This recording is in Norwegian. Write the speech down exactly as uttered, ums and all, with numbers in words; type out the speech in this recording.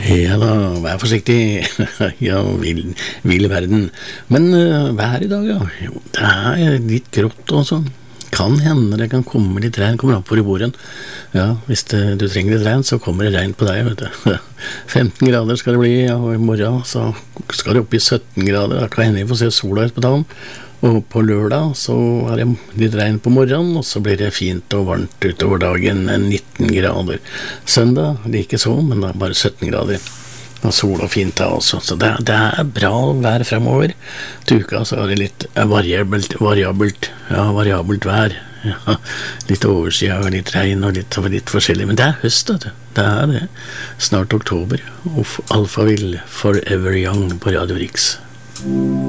Ja da, vær forsiktig. Ja, vill, vill verden. Men uh, vær i dag, ja. Jo, det er litt grått også. Kan hende det kan komme litt regn, kommer an på i bordet. Ja, hvis det, du trenger litt regn, så kommer det regn på deg, vet du. femten grader skal det bli, ja, og i morgen så skal det opp i sytten grader. Da kan hende vi får se sola ut på dagen. Og på lørdag så er det litt regn på morgenen, og så blir det fint og varmt utover dagen, nitten grader. Søndag like så, men det er bare sytten grader. Og sol og fint da også, så det, det er bra vær fremover. Til uka så er det litt variabelt, variabelt, ja, variabelt vær. Ja, litt oversida og litt regn og litt, litt forskjellig, men det er høst, vet du. Det er det. Snart oktober, og Alphaville Forever Young på Radio Rix.